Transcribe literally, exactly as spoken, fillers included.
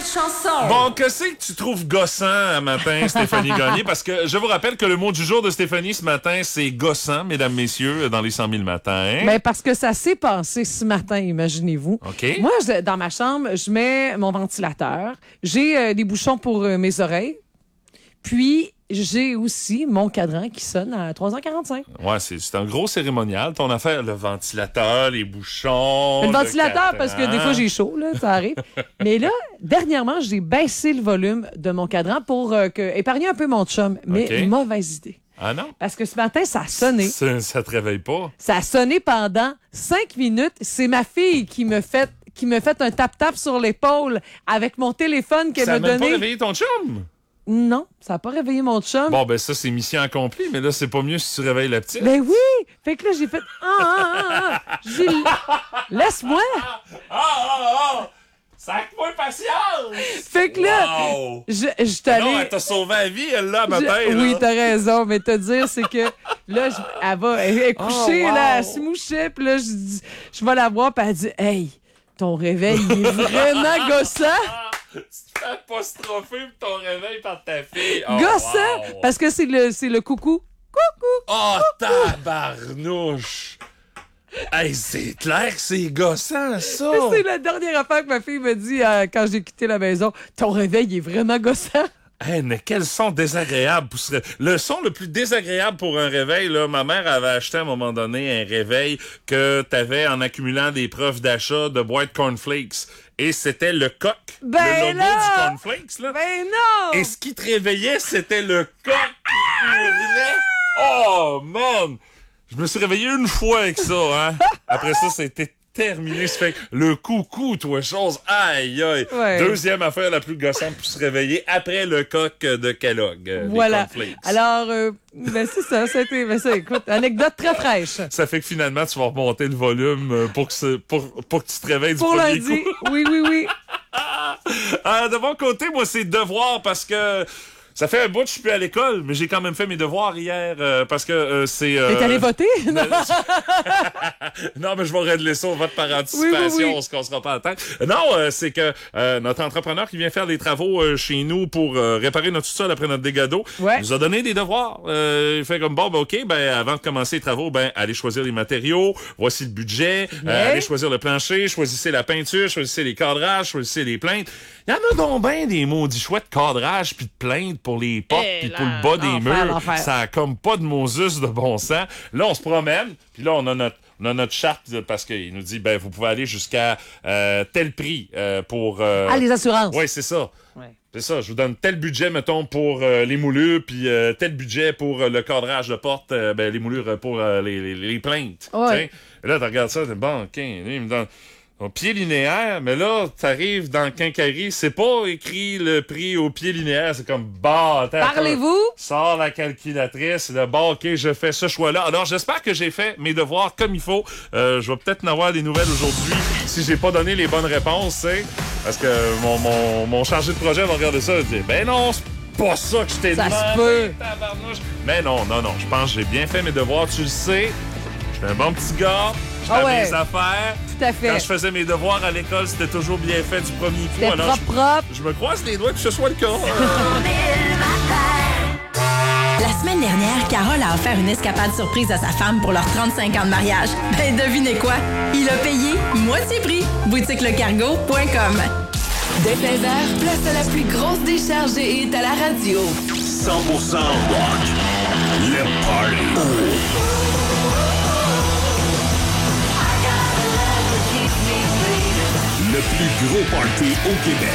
chanson. Bon, qu'est-ce que tu trouves gossant à matin, Stéphanie Gagné? Parce que je vous rappelle que le mot du jour de Stéphanie ce matin, c'est gossant, mesdames, messieurs, dans les cent mille matins. Ben parce que ça s'est passé ce matin, imaginez-vous. OK. Moi, je- dans ma chambre, je mets mon ventilateur. J'ai euh, des bouchons pour euh, mes oreilles. Puis, j'ai aussi mon cadran qui sonne à trois heures quarante-cinq. Ouais, c'est, c'est un gros cérémonial, ton affaire. Le ventilateur, les bouchons. Le ventilateur, cadran. parce que des fois, j'ai chaud, là, ça arrive. Mais là, dernièrement, j'ai baissé le volume de mon cadran pour euh, que, épargner un peu mon chum. Mais OK. mauvaise idée. Ah non? Parce que ce matin, ça a sonné. Ça, ça te réveille pas? Ça a sonné pendant cinq minutes. C'est ma fille qui me fait qui me fait un tap-tap sur l'épaule avec mon téléphone qu'elle Ça m'a a même donné. pas réveillé ton chum? Non, ça n'a pas réveillé mon chum. Bon, ben ça, c'est mission accomplie, mais là, c'est pas mieux si tu réveilles la petite. Ben oui! Fait que là, j'ai fait... Ah, ah, ah, ah. J'ai dit, laisse-moi! Ah, ah, ah! Sac-moi patience! Fait que là, Wow! je, je suis Non, allée... elle t'a sauvé la vie, elle, là, matin, Je- là. Oui, t'as raison, mais te dire, c'est que là, je- elle va, elle est couchée, Oh, wow. là, elle se mouchait, puis là, je dis, je vais la voir, puis elle dit, hey, ton réveil, il est vraiment gossant. Tu te fais apostropher pour ton réveil par ta fille. Oh, Gossant, wow. parce que c'est le, c'est le coucou. Coucou. Oh, tabarnouche! Hey, c'est clair que c'est gossant, ça! C'est la dernière affaire que ma fille me dit euh, quand j'ai quitté la maison. Ton réveil, il est vraiment gossant. Hey, mais quel son désagréable pour ce... Le son le plus désagréable pour un réveil, là, ma mère avait acheté à un moment donné un réveil que t'avais en accumulant des preuves d'achat de boîtes cornflakes. Et c'était le coq, Ben le logo là! du cornflakes, là. Ben non! Et ce qui te réveillait, c'était le coq qui hurlait. Oh, man! Je me suis réveillé une fois avec ça, hein. Après ça, c'était terminé. Ça fait que le coucou, toi, chose. Aïe, aïe. Ouais. Deuxième affaire la plus gossante pour se réveiller après le coq de Kellogg. euh, les Voilà. cornflakes. Alors, euh, ben c'est ça, c'était, ben ça, écoute, anecdote très fraîche. Ça fait que finalement, tu vas remonter le volume euh, pour que, ce- pour, pour que tu te réveilles du Pour premier lundi, coup. oui, oui, oui. Euh, de mon côté, moi, c'est devoir parce que ça fait un bout que je suis plus à l'école, mais j'ai quand même fait mes devoirs hier euh, parce que euh, c'est... euh, T'es allé voter? Non. non, mais je vais régler ça au vote par anticipation, Oui, oui, oui. on se cassera pas la tête. Non, euh, c'est que euh, notre entrepreneur qui vient faire des travaux euh, chez nous pour euh, réparer notre sous-sol après notre dégât d'eau, Ouais. nous a donné des devoirs. Euh, il fait comme, bon, ben OK, ben avant de commencer les travaux, ben allez choisir les matériaux, voici le budget, Ouais. euh, allez choisir le plancher, choisissez la peinture, choisissez les cadrages, choisissez les plaintes. Il y en a donc ben des maudits chouettes cadrages puis de plaintes pour les portes Eh puis là, pour le bas des l'enfer, murs. l'enfer. Ça a comme pas de Moses de bon sens. Là, on se promène, puis là, on a notre on a notre charte parce qu'il nous dit ben vous pouvez aller jusqu'à euh, tel prix euh, pour euh... Ah, les assurances. Ouais, c'est ça. Ouais. C'est ça, je vous donne tel budget, mettons, pour euh, les moulures, puis euh, tel budget pour euh, le cadrage de porte, euh, ben, les moulures pour euh, les, les, les plaintes. Ouais. T'sais. Et là, tu regardes ça, t'es bon, OK, lui, il me donne au pied linéaire, mais là, t'arrives dans le quincaillerie, c'est pas écrit le prix au pied linéaire, c'est comme, bah, attends, Parlez-vous? sors la calculatrice, le bon, OK, je fais ce choix-là. Alors, j'espère que j'ai fait mes devoirs comme il faut. Euh, je vais peut-être en avoir des nouvelles aujourd'hui si j'ai pas donné les bonnes réponses, tu sais. Parce que mon, mon, mon chargé de projet va regarder ça et dire, ben non, c'est pas ça que je t'ai Ça se demandé, peut. tabarnouche. Mais non, non, non, je pense que j'ai bien fait mes devoirs, tu le sais. Je suis un bon petit gars, je fais Ah ouais. mes affaires. Tout à fait. Quand je faisais mes devoirs à l'école, c'était toujours bien fait du premier coup. C'était Alors, propre, propre. je, je me croise les doigts que ce soit le cas. La semaine dernière, Carole a offert une escapade surprise à sa femme pour leurs trente-cinq ans de mariage. Ben, devinez quoi? Il a payé moitié prix. boutique le cargo point com. Dès seize heures, place à la plus grosse décharge et hit à la radio. cent pour cent rock. Le party. Le plus gros party au Québec.